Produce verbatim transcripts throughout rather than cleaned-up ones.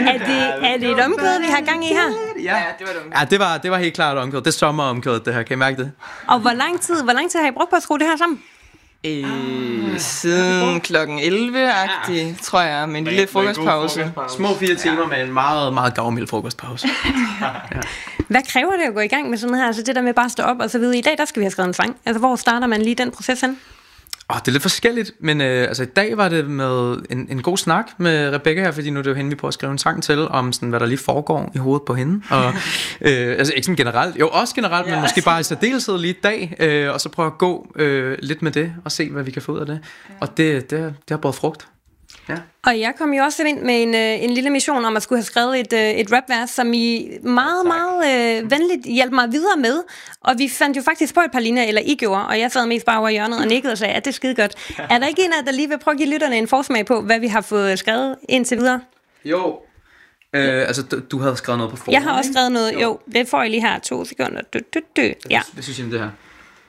Er det, er det et omkvæd, vi har gang i her? Ja, det var det. Ja, det var, det var helt klart omkvæd. Det er sommeromkvædet, det her. Kan I mærke det? Og hvor lang tid, hvor lang tid har I brugt på at skrue det her sammen? Øh, siden klokken elleve-agtig, tror jeg, med en lille frokostpause. Små fire timer med en meget, meget gavmild frokostpause. Ja. Hvad kræver det at gå i gang med sådan her? Altså det der med bare at stå op og så videre. I dag, der skal vi have skrevet en sang. Altså hvor starter man lige den proces hen? Oh, det er lidt forskelligt, men øh, altså, i dag var det med en, en god snak med Rebecca her, fordi nu er det jo hende, vi prøver at skrive en sang til, om sådan, hvad der lige foregår i hovedet på hende. Og, øh, altså ikke sådan generelt, jo også generelt, men måske bare i særdeleshed lige i dag, øh, og så prøve at gå øh, lidt med det, og se, hvad vi kan få ud af det. Og det, det, det har båret frugt. Ja. Og jeg kom jo også ind med en, en lille mission om at skulle have skrevet et, et rapvers, som I meget, meget øh, venligt hjalp mig videre med. Og vi fandt jo faktisk på et par linjer, eller I gjorde, og jeg sad mest bare over i hjørnet og nikkede og sagde, at det er skide godt. Er der ikke en af der lige vil prøve at give lytterne en forsmag på, hvad vi har fået skrevet indtil videre? Jo. Øh, altså, du, du havde skrevet noget på forhånd. Jeg har også skrevet noget, jo. jo det får jeg lige her, to sekunder. Du, du, du. Ja. Hvad synes I om det her?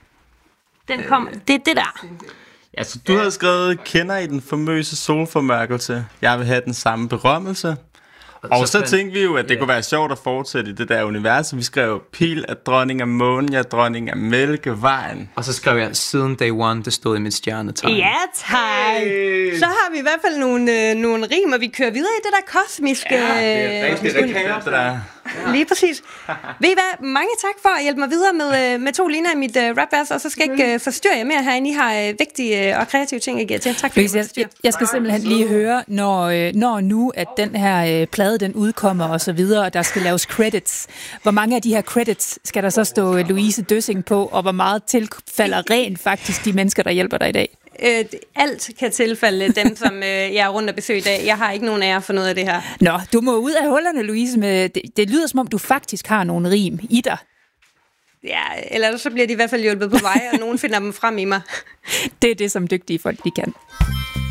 Den kom, det er det der. Ja, så du havde skrevet, kender I den famøse solformørkelse? Jeg vil have den samme berømmelse. Og så, så tænkte vi jo, at det yeah. kunne være sjovt at fortsætte i det der univers. Vi skrev, Pil er dronning af månen, jeg er dronning af mælkevejen. Og så skrev jeg, siden day one, det stod i mit stjernetegn. Ja, tak. Hey. Så har vi i hvert fald nogle, øh, nogle rim, og vi kører videre i det der kosmiske... Ja, det er rigtig, rigtig det der. Ja. Lige præcis. Ved I hvad? Mange tak for at hjælpe mig videre med, med to linjer i mit uh, rapvers, og så skal jeg ikke uh, forstyrre jer mere herinde. I har uh, vigtige uh, og kreative ting at give til. Tak for det. Jeg, jeg skal simpelthen lige høre, når, uh, når nu, at den her uh, plade, den udkommer og så videre, og der skal laves credits. Hvor mange af de her credits skal der så stå uh, Louise Døssing på, og hvor meget tilfalder rent faktisk de mennesker, der hjælper dig i dag? Øh, alt kan tilfælde dem, som øh, jeg er rundt og besøger i dag. Jeg har ikke nogen ære for noget af det her. Nå, du må ud af hullerne, Louise. Med, det, det lyder som om, du faktisk har nogle rim i dig. Ja, eller så bliver de i hvert fald hjulpet på vej, og nogen finder dem frem i mig. Det er det, som dygtige folk de kan.